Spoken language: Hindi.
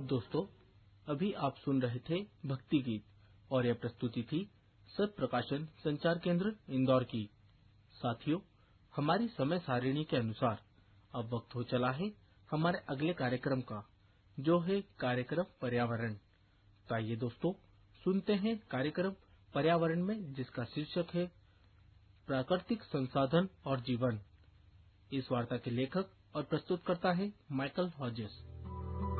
दोस्तों, अभी आप सुन रहे थे भक्ति गीत और यह प्रस्तुति थी सत प्रकाशन संचार केंद्र इंदौर की। साथियों, हमारी समय सारिणी के अनुसार अब वक्त हो चला है हमारे अगले कार्यक्रम का, जो है कार्यक्रम पर्यावरण। तो आइए दोस्तों, सुनते हैं कार्यक्रम पर्यावरण में, जिसका शीर्षक है प्राकृतिक संसाधन और जीवन। इस वार्ता के लेखक और प्रस्तुतकर्ता है माइकल हॉजेस।